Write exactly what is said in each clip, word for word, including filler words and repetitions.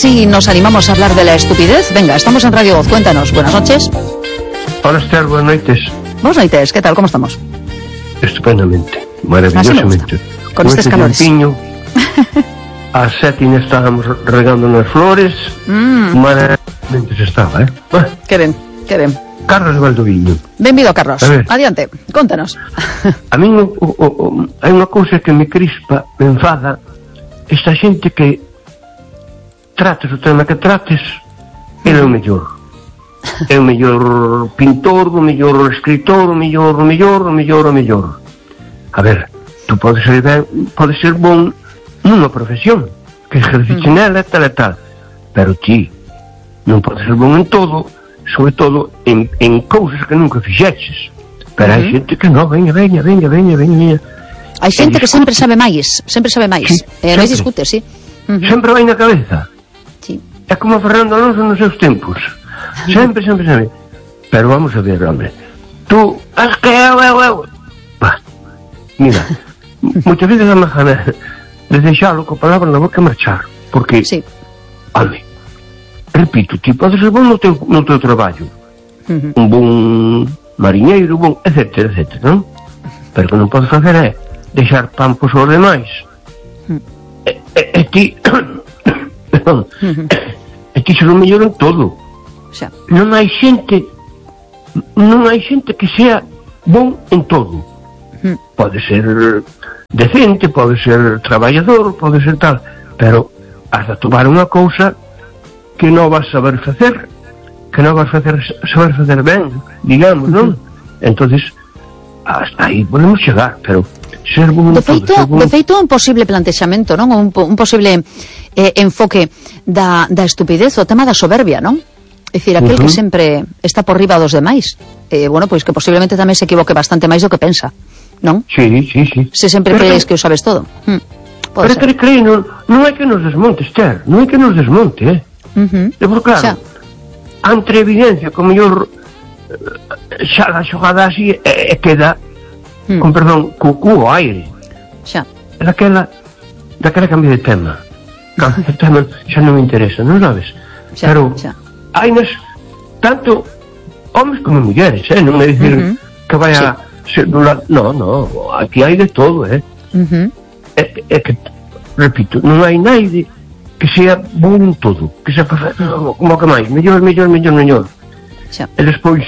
si nos animamos a hablar de la estupidez. Venga, estamos en Radio Voz, cuéntanos. Buenas noches. Hola Esther, buenas noites. Buenas noites, ¿qué tal? ¿Cómo estamos? Estupendamente, maravillosamente. Con estos calores. Tempiño, a sete ya estábamos regando nas flores. mm. Maravillosamente se estaba, eh? Bueno, que ben, que ben. Carlos Valdoviño. Benvido, Carlos. Adiante, contanos. A mí o, o, o, hai unha cousa que me crispa, me enfada. Esta xente que trates o tema que trates, ele é o mellor. É o mellor pintor, o mellor escritor, o mellor, o mellor, o mellor, o mellor. A ver, tú podes ser ben, podes ser bon nunha profesión, que exerciche mm. nela, tal e tal, pero ti non podes ser bon en todo, sobre todo en, en cousas que nunca fixeches. Pero hai uh -huh. xente que non, veña, veña, veña, veña, veña. Hai xente que sempre sabe máis, sempre sabe máis. Sí, eh, non discute, sí. Uh -huh. Sempre vai na cabeza. Sí. É como Fernando Alonso nos seus tempos. Sempre, sempre, sempre. Pero vamos a ver, hombre. Tú, es que eu, eu, eu. Bah, mira, moitas veces a majana de deixalo co palabra na boca e marchar. Porque, sí. Hombre, repito, ti podes ser bon no teu, no teu traballo. Uh -huh. Un bon mariñeiro, bon, etcétera, etcétera, non? Pero que non podes facer é deixar pampos aos demais. Uh -huh. E, e, e ti perdón, uh -huh. e ti ser o mellor en todo. Xa. Non hai xente non hai xente que sea bon en todo. Uh -huh. Pode ser decente, pode ser traballador, pode ser tal, pero has de tomar unha cousa que non vas saber facer, que non vas facer saber facer ben, digamos, non? Uh -huh. Entonces, hasta aí podemos chegar, pero ser bon de feito, todo, bon... de feito un posible plantexamento, non? Un, un posible eh, enfoque da, da estupidez, o tema da soberbia, non? É dicir, aquel uh -huh. que sempre está por riba dos demais, eh, bueno, pois que posiblemente tamén se equivoque bastante máis do que pensa, non? Sí, sí, sí. Se sempre pero crees que o sabes todo. Hmm. Pero que crees, non, non é que nos desmonte, Esther, non é que nos desmonte, eh? Uh -huh. E por claro, xa. Ante evidencia, como mellor xa la xogada así e, e queda mm. con perdón, cu cu aire xa. Daquela daquela cambio de tema. Cambio de tema xa non me interesa, non sabes? Xa, pero xa. hai nas tanto homes como mulleres, eh? Non me dicir uh -huh. que vaya sí. ser, no, no, aquí hai de todo, eh? Uh -huh. É, é que, repito, non hai naide que sea bon en todo, que sea como que máis, mellor, mellor, mellor, mellor. Xa. E despois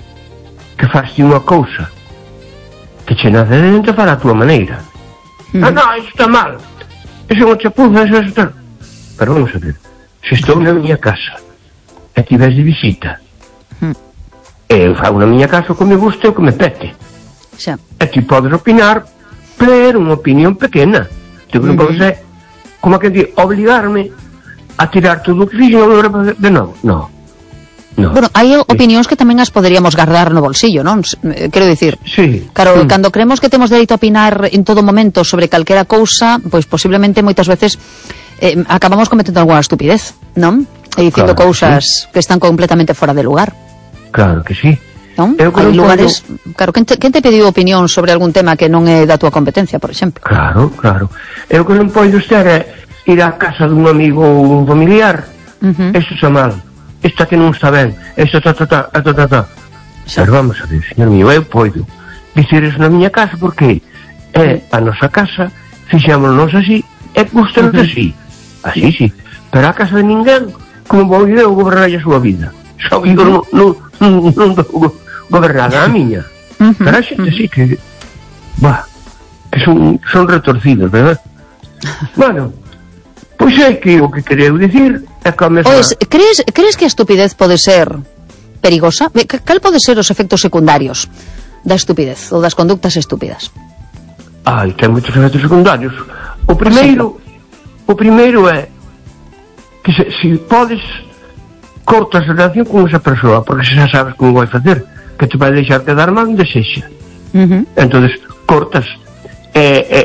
que faste unha cousa que che nace de dentro para a tua maneira. Mm. Ah, non, iso está mal. Iso é unha chapuza, iso está... Pero vamos a ver, se estou na miña casa e ti ves de visita, mm. e eu fago na miña casa o que me guste e o que me pete. Xa. E ti podes opinar, pero unha opinión pequena. Ti non mm -hmm. podes ser como que di, obligarme a tirar todo o que fixen e volver a facer de novo. No. No. Bueno, hai opinións que tamén as poderíamos guardar no bolsillo, non? Quero dicir, sí. Claro, mm. cando creemos que temos dereito a opinar en todo momento sobre calquera cousa, pois posiblemente moitas veces eh, acabamos cometendo algunha estupidez, non? E dicindo claro, cousas sí. que están completamente fora de lugar. Claro que sí. Non? Hai lugares, puedo... claro, quen te, quen te pediu opinión sobre algún tema que non é da túa competencia, por exemplo? Claro, claro. Eu que non podo estar é ir á casa dun amigo ou un familiar, uh -huh. eso está mal. Esta que non está ben, esta ta ta ta ta ta ta. Pero vamos a ver, señor mío, eu podo dicir eso na miña casa porque é a nosa casa, fixámonos así, e gustanos uh -huh. así. Así, sí. Pero a casa de ninguén, como vou eu gobernar a súa vida? Só que eu non, non, non, non dou gobernar a miña. Uh -huh. Pero a xente sí que, bah, que son, son retorcidos, verdad? Bueno, pois é que o que quereu dicir é que a mesma... Ois, crees, crees que a estupidez pode ser perigosa? Cal pode ser os efectos secundarios da estupidez ou das conductas estúpidas? Ai, ten moitos efectos secundarios. O primeiro o primeiro é que se, se podes cortas a relación con esa persoa, porque xa sabes como vai facer, que te vai deixar quedar mal onde sexa. Uh -huh. Entonces cortas e, e,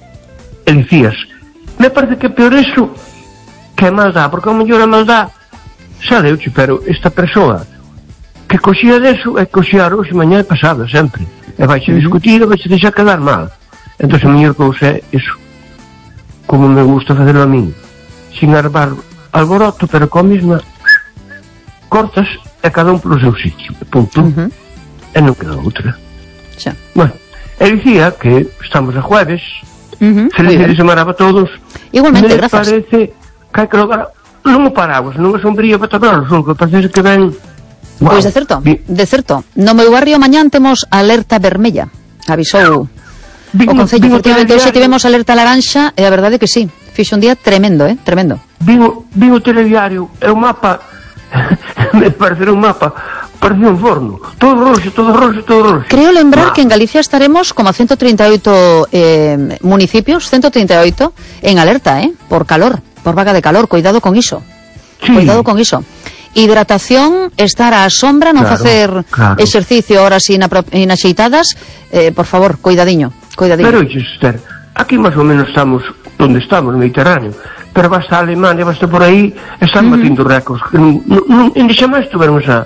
e dicías, me parece que peor eso que a maldad, porque a mellor a maldad xa deuche, pero esta persoa que coxía deso é coxear hoxe, mañá e pasado, sempre, e vaixe uh -huh. discutir, vaixe deixar quedar mal. Entón a mellor cousa é eso, como me gusta facerlo a mí, sin armar alboroto, pero co misma cortas e cada un polo seu sitio, punto. Uh-huh. E non queda outra. Xa. Bueno, e dicía que estamos a jueves, uh-huh. feliz de semana para todos. Igualmente, me gracias. Parece que hai que lograr non o paraguas, non a sombría para taparlo, son que parece que ven... Wow. Pois de certo, de certo. No meu barrio mañán temos alerta vermella. Avisou Vino, o Concello, efectivamente, hoxe tivemos alerta laranxa e a verdade é que sí, fixe un día tremendo, eh, tremendo. Vivo, vivo o telediario, é un mapa, me parece un mapa, parece un forno, todo roxo, todo roxo, todo roxo. Creo lembrar ah. que en Galicia estaremos como a ciento treinta e oito eh, municipios, ciento treinta e oito, en alerta, eh, por calor, por vaga de calor, cuidado con iso, sí. Cuidado con iso. Hidratación, estar á sombra, non claro, facer claro. exercicio horas inapro- inaxeitadas, eh, por favor, cuidadiño. Cuidadinho. Pero, Esther, aquí máis ou menos estamos onde estamos, no Mediterráneo, pero basta a Alemania, basta por aí, están uh-huh. batindo récords. En xa máis tuvermos a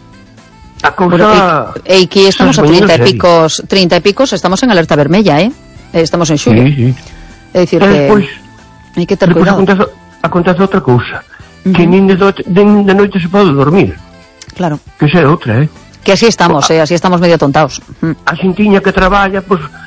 a cousa... E aquí estamos a trinta e picos, trinta e picos, estamos en alerta vermella, eh? Estamos en xullo. Sí, sí. É dicir que despois, hai que ter cuidado. Acontece, acontece outra cousa, uh-huh. que nin de, do, de, de noite se pode dormir. Claro. Que xa é outra, eh? Que así estamos, eh? Así estamos medio tontados. Uh-huh. A xintiña que traballa, pois... Pues,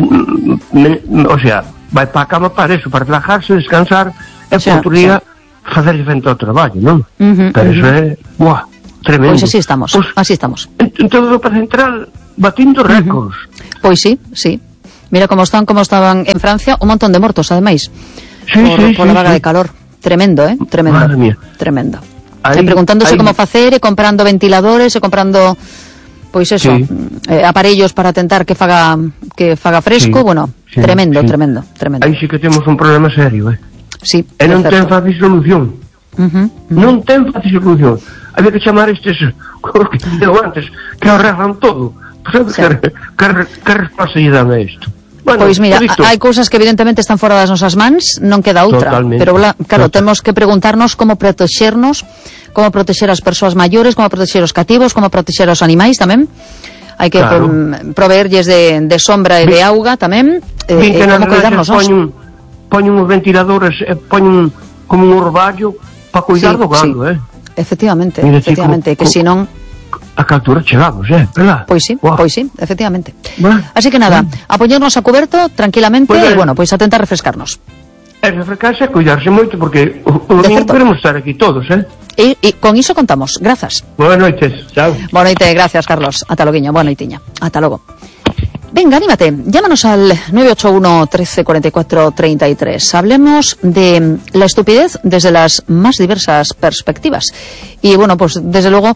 Me, o sea, vai para a cama para eso, para relajarse, descansar e por outro día facerlle frente ao traballo, non? Uh-huh, pero uh-huh. Eso é, buah, tremendo. Pois así estamos, pues, así estamos. En, en toda Europa Central batindo récords. Uh-huh. Pois sí, sí. Mira como están, como estaban en Francia, un montón de mortos, ademais. Sí, por, sí, por sí, la vaga sí. de calor. Tremendo, eh? Tremendo. Madre mía. Tremendo. Ahí, e preguntándose ahí. como facer, e comprando ventiladores, e comprando... Pois eso, sí. eh, aparellos para tentar que faga que faga fresco, sí, bueno, sí, tremendo, sí. tremendo, tremendo. Aí sí que temos un problema serio, eh. Sí. E non ten fácil solución. Uh-huh, uh-huh. Non ten fácil solución. Había que chamar estes que deu antes, que arreglan todo. Sabe sí. que, que, que resposta lle dan a isto? Bueno, pois mira, hai cousas que evidentemente están fora das nosas mans, non queda outra. Totalmente. Pero claro, temos que preguntarnos como protexernos, como protexer as persoas maiores, como protexer os cativos, como protexer os animais tamén. Hai que claro. pro, proveerlles de, de sombra e de auga tamén, eh, e como cuidarnos. Poñen, poñen os ventiladores, eh, poñen como un orballo para cuidar sí, do gando, sí. eh. Efectivamente, mira, efectivamente, chico, que se non a que altura chegamos, eh, verdad? Pois sí, wow. pois sí, efectivamente. Bueno, así que nada, bueno. a poñernos a cuberto tranquilamente pues, e bueno, pois a tentar refrescarnos. É refrescarse e cuidarse moito porque o, o domingo queremos estar aquí todos, eh? E, e con iso contamos. Grazas. Boas noites, chao. Boa noite, gracias, Carlos. Ata loguiño, boa noitiña. Ata logo. Venga, anímate, llámanos al nueve ocho uno, trece, cuarenta y cuatro, treinta y tres. Hablemos de la estupidez desde las más diversas perspectivas. Y bueno, pues desde luego,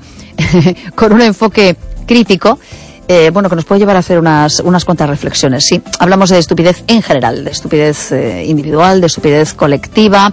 con un enfoque crítico, eh, bueno, que nos puede llevar a hacer unas, unas cuantas reflexiones. Sí, hablamos de estupidez en general, de estupidez eh, individual, de estupidez colectiva,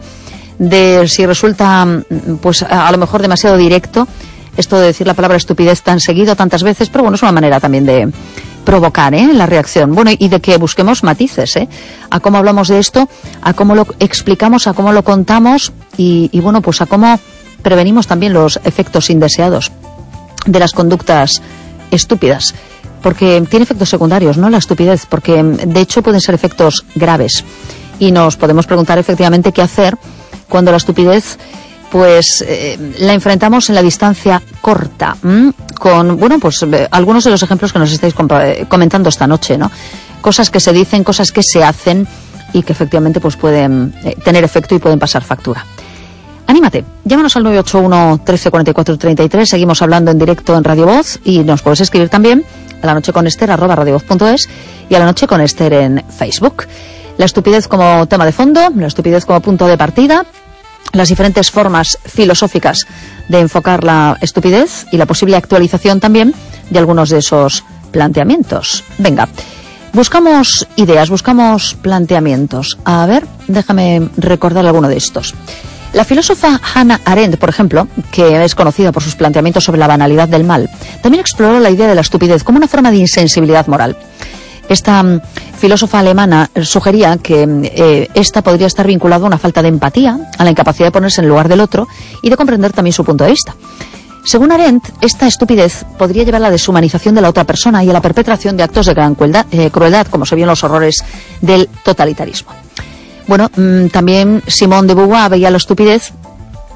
de si resulta, pues a, a lo mejor demasiado directo esto de decir la palabra estupidez tan seguido, tantas veces, pero bueno, es una manera también de provocar ¿eh? la reacción. Bueno, y de que busquemos matices, ¿eh? A cómo hablamos de esto, a cómo lo explicamos, a cómo lo contamos y, y bueno, pues a cómo prevenimos también los efectos indeseados de las conductas estúpidas. Porque tiene efectos secundarios, ¿no? La estupidez, porque de hecho pueden ser efectos graves. Y nos podemos preguntar efectivamente qué hacer cuando la estupidez pues eh, la enfrentamos en la distancia corta, ¿m? Con, bueno, pues eh, algunos de los ejemplos que nos estáis comentando esta noche, ¿no? Cosas que se dicen, cosas que se hacen y que efectivamente pues pueden eh, tener efecto y pueden pasar factura. Anímate, llámanos al nueve ocho uno, trece, cuarenta y cuatro, treinta y tres, seguimos hablando en directo en Radio Voz y nos puedes escribir también a la noche con Esther arroba radiovoz punto es y a la noche con Esther en Facebook. La estupidez como tema de fondo, la estupidez como punto de partida, las diferentes formas filosóficas de enfocar la estupidez y la posible actualización también de algunos de esos planteamientos. Venga, buscamos ideas, buscamos planteamientos. A ver, déjame recordar alguno de estos. La filósofa Hannah Arendt, por ejemplo, que es conocida por sus planteamientos sobre la banalidad del mal, también exploró la idea de la estupidez como una forma de insensibilidad moral. Esta um, filósofa alemana sugería que eh, esta podría estar vinculada a una falta de empatía, a la incapacidad de ponerse en el lugar del otro y de comprender también su punto de vista. Según Arendt, esta estupidez podría llevar a la deshumanización de la otra persona y a la perpetración de actos de gran crueldad, eh, crueldad como se vio en los horrores del totalitarismo. Bueno, mmm, también Simone de Beauvoir veía la estupidez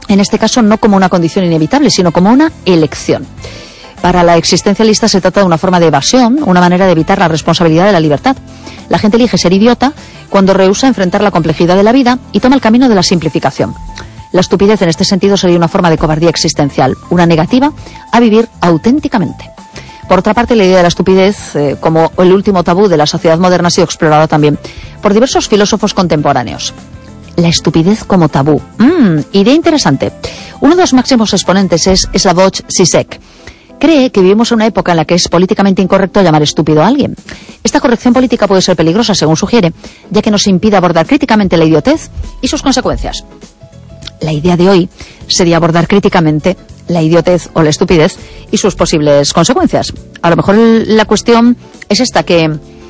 en este caso no como una condición inevitable, sino como una elección. Para la existencialista se trata de una forma de evasión, una manera de evitar la responsabilidad de la libertad. La gente elige ser idiota cuando rehúsa enfrentar la complejidad de la vida y toma el camino de la simplificación. La estupidez en este sentido sería una forma de cobardía existencial, una negativa a vivir auténticamente. Por otra parte, la idea de la estupidez, eh, como el último tabú de la sociedad moderna, ha sido explorada también por diversos filósofos contemporáneos. La estupidez como tabú. Mm, idea interesante. Uno de los máximos exponentes es Slavoj Žižek. Cree que vivimos en una época en la que es políticamente incorrecto llamar estúpido a alguien. Esta corrección política puede ser peligrosa, según sugiere, ya que nos impide abordar críticamente la idiotez y sus consecuencias. La idea de hoy sería abordar críticamente la idiotez o la estupidez y sus posibles consecuencias. A lo mejor la cuestión es esta, que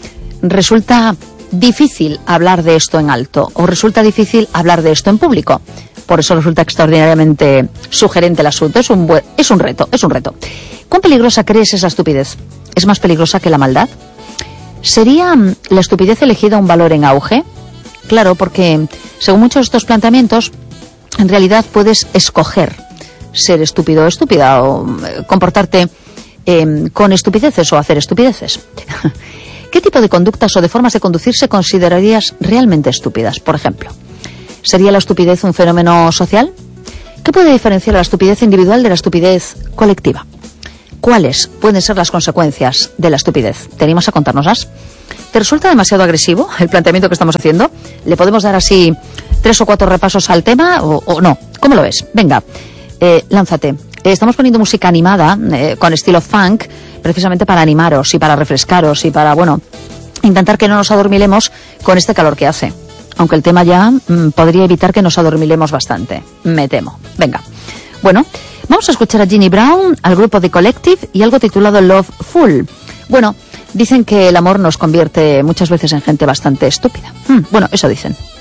resulta difícil hablar de esto en alto o resulta difícil hablar de esto en público. Por eso resulta extraordinariamente sugerente el asunto. Es un, buen, es un reto, es un reto. ¿Cuán peligrosa crees esa estupidez? ¿Es más peligrosa que la maldad? ¿Sería la estupidez elegida un valor en auge? Claro, porque según muchos de estos planteamientos, en realidad puedes escoger ser estúpido o estúpida, o eh, comportarte eh, con estupideces o hacer estupideces. ¿Qué tipo de conductas o de formas de conducirse considerarías realmente estúpidas, por ejemplo? ¿Sería la estupidez un fenómeno social? ¿Qué puede diferenciar a la estupidez individual de la estupidez colectiva? ¿Cuáles pueden ser las consecuencias de la estupidez? ¿Te animas a contárnoslas? ¿Te resulta demasiado agresivo el planteamiento que estamos haciendo? ¿Le podemos dar así tres o cuatro repasos al tema o, o no? ¿Cómo lo ves? Venga, eh, lánzate. Eh, estamos poniendo música animada eh, con estilo funk, precisamente para animaros y para refrescaros y para, bueno, intentar que no nos adormilemos con este calor que hace. Aunque el tema ya mmm, podría evitar que nos adormilemos bastante. Me temo. Venga. Bueno, vamos a escuchar a Ginny Brown, al grupo The Collective y algo titulado Love Fool. Bueno, dicen que el amor nos convierte muchas veces en gente bastante estúpida. Mm, bueno, eso dicen.